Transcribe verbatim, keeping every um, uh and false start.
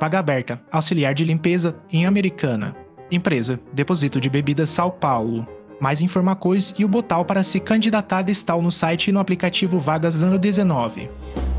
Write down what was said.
Paga Aberta, auxiliar de limpeza em Americana. Empresa, Depósito de Bebidas São Paulo. Mais informações e o botão para se candidatar está no site e no aplicativo Vagas Ano dezenove.